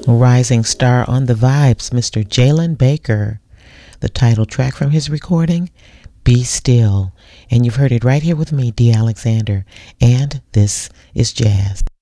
Rising star on the vibes, Mr. Jalen Baker. The title track from his recording, Be Still. And you've heard it right here with me, D. Alexander. And this is Jazz.